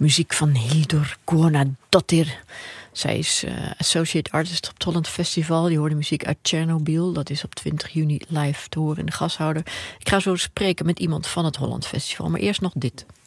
Muziek van Hildur Guðnadóttir. Zij is associate artist op het Holland Festival. Je hoorde muziek uit Tsjernobyl. Dat is op 20 juni live te horen in de Gashouder. Ik ga zo spreken met iemand van het Holland Festival. Maar eerst nog dit.